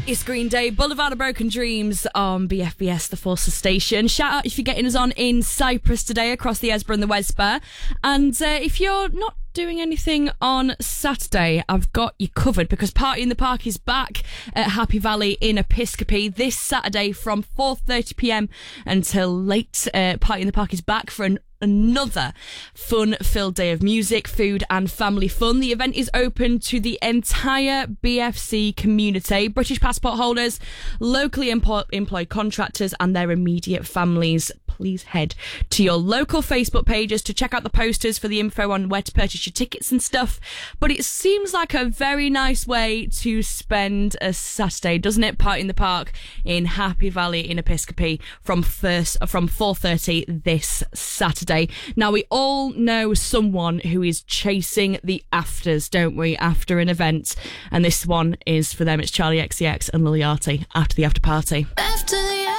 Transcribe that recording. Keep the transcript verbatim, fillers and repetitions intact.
It's Green Day, Boulevard of Broken Dreams on B F B S, the Forces Station. Shout out if you're getting us on in Cyprus today across the Esborough and the Wesborough. And uh, if you're not doing anything on Saturday, I've got you covered because Party in the Park is back at Happy Valley in Episcopi this Saturday from four thirty p m until late. Uh, Party in the Park is back for an another fun-filled day of music, food and family fun. The event is open to the entire B F C community, British passport holders, locally empo- employed contractors and their immediate families. Please head to your local Facebook pages to check out the posters for the info on where to purchase your tickets and stuff. But it seems like a very nice way to spend a Saturday, doesn't it? Party in the Park in Happy Valley in Episcopi from first from four thirty this Saturday. Now, we all know someone who is chasing the afters, don't we, after an event? And this one is for them. It's Charlie X C X and Lil Yachty, After the After Party.